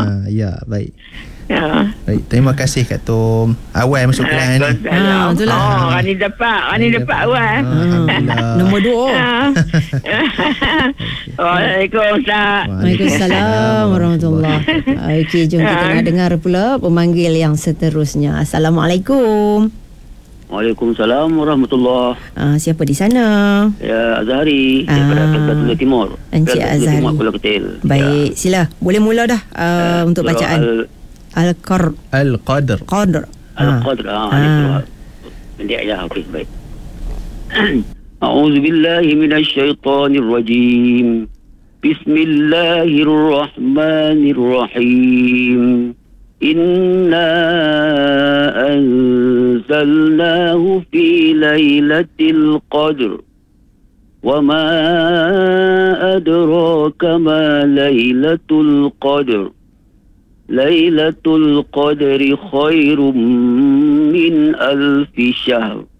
Ya, baik. Ya. Baik, terima kasih Kak Tom. Awal masuk kelas ni. Betul lah. Rani dapat awal. Alhamdulillah. Nombor 2. Waalaikumsalam. Waalaikumsalam warahmatullahi. Okey, jom kita nak dengar pula pemanggil yang seterusnya. Assalamualaikum. Waalaikumsalam warahmatullahi. Siapa di sana? Ya, Azhari daripada Kelantan Timur. Encik Azhari. Pulau Ketil. Baik, sila. Boleh mula dah untuk bacaan. Al-Qadr. Al-Qadr. Qadr. Al-Qadr. Pendek aja. Okey, baik. A'udzu billahi minasy syaithanir rajim. Bismillahirrahmanirrahim. Inna anzalnahu fi lailatul qadr. Wa ma adraka ma lailatul qadr. Lailatul qadri khairum min alfi syahr.